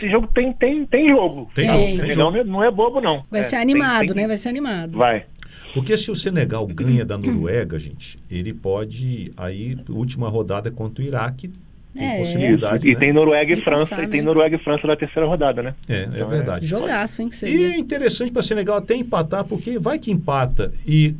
esse jogo tem jogo. Tem Senegal não é bobo, não. Vai ser animado, né? Vai ser animado. Vai. Porque se o Senegal ganha da Noruega, gente, ele pode, aí, última rodada contra o Iraque, tem possibilidade, E né? tem Noruega e De França, passar, e tem né? Noruega e França na terceira rodada, né? É Então, verdade. Jogaço, hein? Que E seria. é interessante para Senegal até empatar, porque vai que empata e